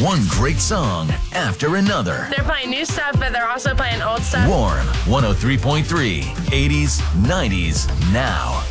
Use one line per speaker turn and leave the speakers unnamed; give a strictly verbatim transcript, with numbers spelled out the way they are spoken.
One great song after another.
They're playing new stuff, but they're also playing old stuff.
Warm one oh three point three, eighties, nineties, now.